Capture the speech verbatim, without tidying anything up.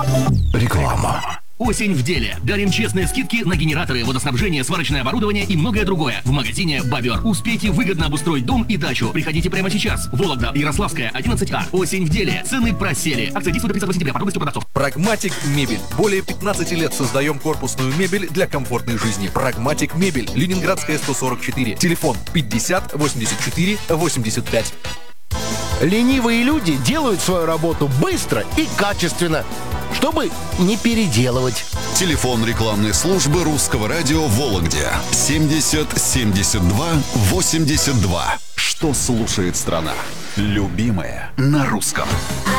Реклама. Осень в деле. Дарим честные скидки на генераторы, водоснабжение, сварочное оборудование и многое другое. В магазине «Бобер». Успейте выгодно обустроить дом и дачу. Приходите прямо сейчас. Вологда, Ярославская, одиннадцать А. Осень в деле. Цены просели. Акция действует до тридцатого сентября. Подробности у продавцов. Прагматик Мебель. Более пятнадцати лет создаем корпусную мебель для комфортной жизни. Прагматик Мебель. Ленинградская, сто сорок четыре. Телефон пятьдесят восемьдесят четыре восемьдесят пять. Ленивые люди делают свою работу быстро и качественно, чтобы не переделывать. Телефон рекламной службы Русского радио в Вологде семьдесят семьдесят два восемьдесят два. Что слушает страна? Любимое на русском.